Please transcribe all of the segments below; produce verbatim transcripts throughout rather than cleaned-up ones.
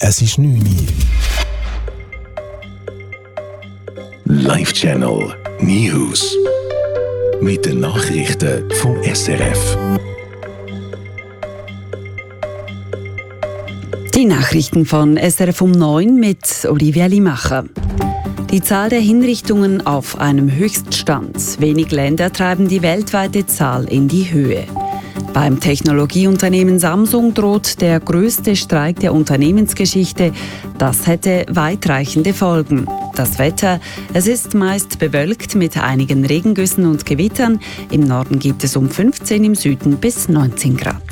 Es ist neun Uhr. Live Channel News. Mit den Nachrichten vom S R F. Die Nachrichten von S R F um neun mit Olivia Limacher. Die Zahl der Hinrichtungen auf einem Höchststand. Wenig Länder treiben die weltweite Zahl in die Höhe. Beim Technologieunternehmen Samsung droht der größte Streik der Unternehmensgeschichte. Das hätte weitreichende Folgen. Das Wetter, es ist meist bewölkt mit einigen Regengüssen und Gewittern. Im Norden gibt es um fünfzehn, im Süden bis neunzehn Grad.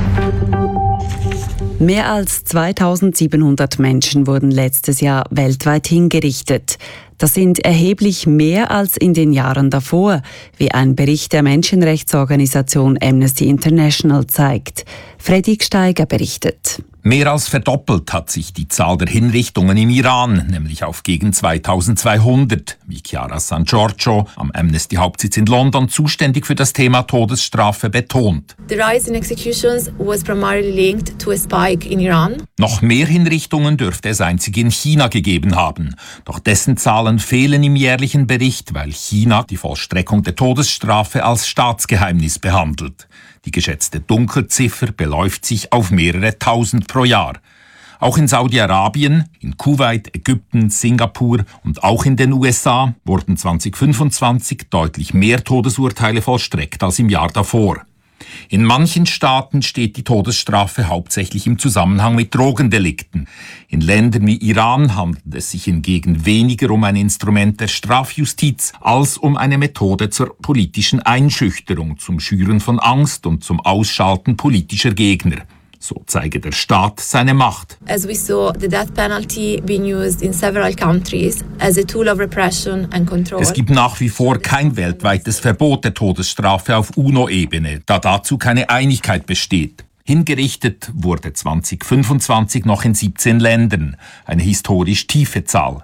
Mehr als zweitausendsiebenhundert Menschen wurden letztes Jahr weltweit hingerichtet. Das sind erheblich mehr als in den Jahren davor, wie ein Bericht der Menschenrechtsorganisation Amnesty International zeigt. Freddy Gsteiger berichtet. Mehr als verdoppelt hat sich die Zahl der Hinrichtungen im Iran, nämlich auf gegen zweitausendzweihundert, wie Chiara San Giorgio, am Amnesty-Hauptsitz in London, zuständig für das Thema Todesstrafe, betont. The rise in executions was primarily linked to a spike in Iran. Noch mehr Hinrichtungen dürfte es einzig in China gegeben haben. Doch dessen Zahlen fehlen im jährlichen Bericht, weil China die Vollstreckung der Todesstrafe als Staatsgeheimnis behandelt. Die geschätzte Dunkelziffer beläuft sich auf mehrere Tausend pro Jahr. Auch in Saudi-Arabien, in Kuwait, Ägypten, Singapur und auch in den U S A wurden zweitausendfünfundzwanzig deutlich mehr Todesurteile vollstreckt als im Jahr davor. In manchen Staaten steht die Todesstrafe hauptsächlich im Zusammenhang mit Drogendelikten. In Ländern wie Iran handelt es sich hingegen weniger um ein Instrument der Strafjustiz als um eine Methode zur politischen Einschüchterung, zum Schüren von Angst und zum Ausschalten politischer Gegner. So zeige der Staat seine Macht. As we saw the death penalty being used in several countries as a tool of repression and control. Es gibt nach wie vor kein weltweites Verbot der Todesstrafe auf UNO-Ebene, da dazu keine Einigkeit besteht. Hingerichtet wurde zweitausendfünfundzwanzig noch in siebzehn Ländern, eine historisch tiefe Zahl.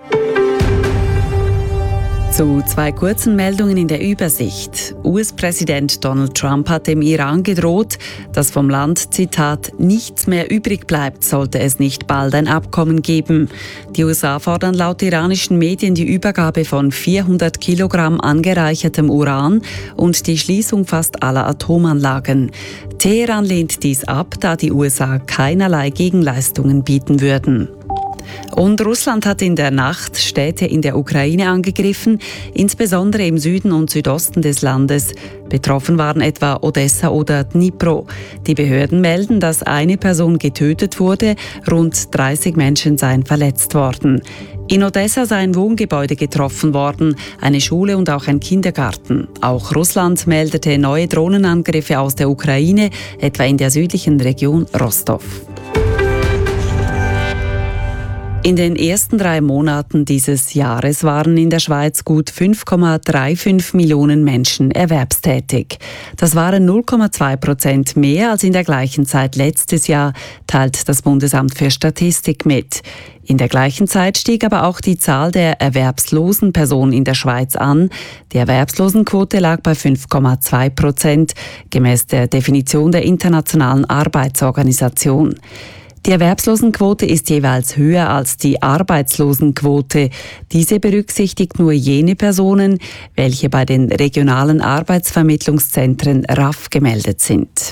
Zu zwei kurzen Meldungen in der Übersicht. U S-Präsident Donald Trump hat dem Iran gedroht, dass vom Land, Zitat, nichts mehr übrig bleibt, sollte es nicht bald ein Abkommen geben. Die U S A fordern laut iranischen Medien die Übergabe von vierhundert Kilogramm angereichertem Uran und die Schließung fast aller Atomanlagen. Teheran lehnt dies ab, da die U S A keinerlei Gegenleistungen bieten würden. Und Russland hat in der Nacht Städte in der Ukraine angegriffen, insbesondere im Süden und Südosten des Landes. Betroffen waren etwa Odessa oder Dnipro. Die Behörden melden, dass eine Person getötet wurde, rund dreißig Menschen seien verletzt worden. In Odessa sei ein Wohngebäude getroffen worden, eine Schule und auch ein Kindergarten. Auch Russland meldete neue Drohnenangriffe aus der Ukraine, etwa in der südlichen Region Rostov. In den ersten drei Monaten dieses Jahres waren in der Schweiz gut fünf Komma fünfunddreißig Millionen Menschen erwerbstätig. Das waren null Komma zwei Prozent mehr als in der gleichen Zeit letztes Jahr, teilt das Bundesamt für Statistik mit. In der gleichen Zeit stieg aber auch die Zahl der erwerbslosen Personen in der Schweiz an. Die Erwerbslosenquote lag bei fünf Komma zwei Prozent, gemäß der Definition der Internationalen Arbeitsorganisation. Die Erwerbslosenquote ist jeweils höher als die Arbeitslosenquote. Diese berücksichtigt nur jene Personen, welche bei den regionalen Arbeitsvermittlungszentren R A F gemeldet sind.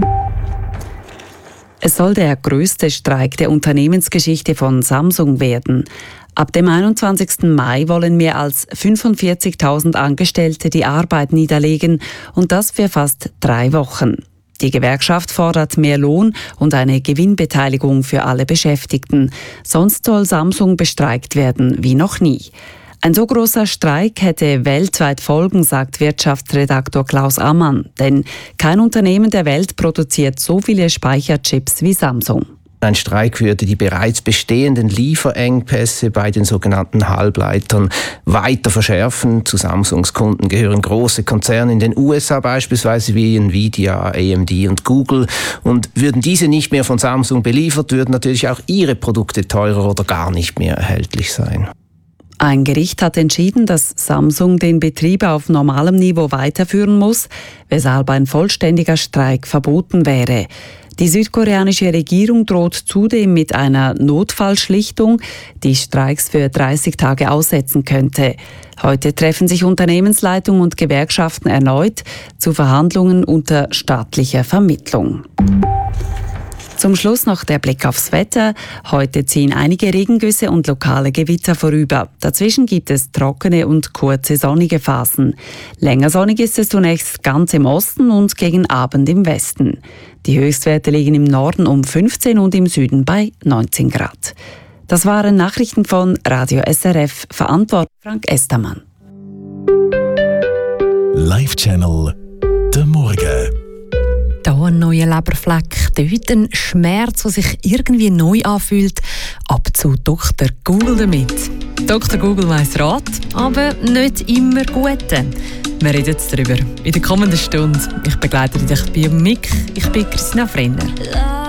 Es soll der größte Streik der Unternehmensgeschichte von Samsung werden. Ab dem einundzwanzigsten Mai wollen mehr als fünfundvierzigtausend Angestellte die Arbeit niederlegen, und das für fast drei Wochen. Die Gewerkschaft fordert mehr Lohn und eine Gewinnbeteiligung für alle Beschäftigten. Sonst soll Samsung bestreikt werden wie noch nie. Ein so großer Streik hätte weltweit Folgen, sagt Wirtschaftsredaktor Klaus Ammann. Denn kein Unternehmen der Welt produziert so viele Speicherchips wie Samsung. Ein Streik würde die bereits bestehenden Lieferengpässe bei den sogenannten Halbleitern weiter verschärfen. Zu Samsungs Kunden gehören große Konzerne in den U S A beispielsweise wie Nvidia, A M D und Google. Und würden diese nicht mehr von Samsung beliefert, würden natürlich auch ihre Produkte teurer oder gar nicht mehr erhältlich sein. Ein Gericht hat entschieden, dass Samsung den Betrieb auf normalem Niveau weiterführen muss, weshalb ein vollständiger Streik verboten wäre. Die südkoreanische Regierung droht zudem mit einer Notfallschlichtung, die Streiks für dreißig Tage aussetzen könnte. Heute treffen sich Unternehmensleitung und Gewerkschaften erneut zu Verhandlungen unter staatlicher Vermittlung. Zum Schluss noch der Blick aufs Wetter. Heute ziehen einige Regengüsse und lokale Gewitter vorüber. Dazwischen gibt es trockene und kurze sonnige Phasen. Länger sonnig ist es zunächst ganz im Osten und gegen Abend im Westen. Die Höchstwerte liegen im Norden um fünfzehn und im Süden bei neunzehn Grad. Das waren Nachrichten von Radio S R F, verantwortlich Frank Estermann. Live-Channel der Morgen. Hier ein neuer Leberfleck, dort ein Schmerz, der sich irgendwie neu anfühlt. Ab zu Doktor Google damit. Doktor Google weiss Rat, aber nicht immer gute. Wir reden jetzt darüber in der kommenden Stunde. Ich begleite dich bei Mick. Ich bin Christina Frenner.